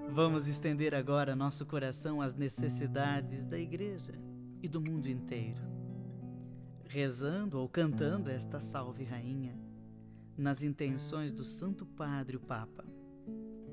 Vamos estender agora nosso coração às necessidades da Igreja e do mundo inteiro, rezando ou cantando esta Salve Rainha, nas intenções do Santo Padre o Papa.